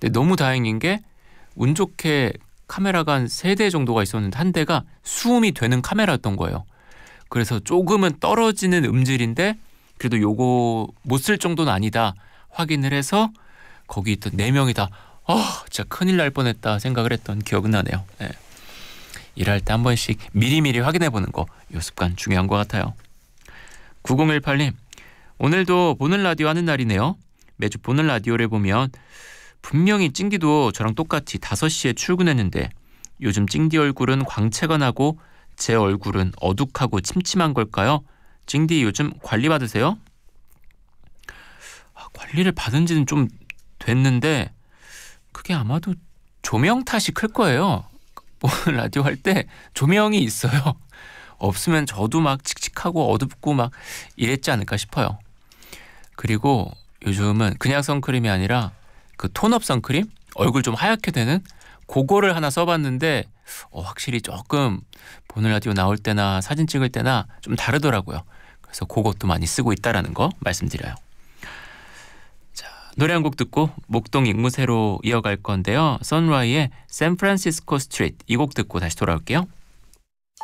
근데 너무 다행인 게 운 좋게 카메라가 한 3대 정도가 있었는데 한 대가 수음이 되는 카메라였던 거예요. 그래서 조금은 떨어지는 음질인데 그래도 요거 못 쓸 정도는 아니다 확인을 해서 거기 있던 4명이 다 진짜 큰일 날 뻔했다 생각을 했던 기억은 나네요. 네. 일할 때 한 번씩 미리미리 확인해보는 거, 요 습관 중요한 것 같아요. 9018님, 오늘도 보는 라디오 하는 날이네요. 매주 보는 라디오를 보면 분명히 찡디도 저랑 똑같이 5시에 출근했는데 요즘 찡디 얼굴은 광채가 나고 제 얼굴은 어둑하고 침침한 걸까요? 찡디 요즘 관리 받으세요? 관리를 받은 지는 좀 됐는데 그게 아마도 조명 탓이 클 거예요. 오늘 라디오 할 때 조명이 있어요. 없으면 저도 막 칙칙하고 어둡고 막 이랬지 않을까 싶어요. 그리고 요즘은 그냥 선크림이 아니라 그 톤업 선크림? 얼굴 좀 하얗게 되는? 그거를 하나 써봤는데 확실히 조금 보는 라디오 나올 때나 사진 찍을 때나 좀 다르더라고요. 그래서 그것도 많이 쓰고 있다라는 거 말씀드려요. 자, 노래 한 곡 듣고 목동 앵무새로 이어갈 건데요. 선라이의 샌프란시스코 스트리트 이 곡 듣고 다시 돌아올게요.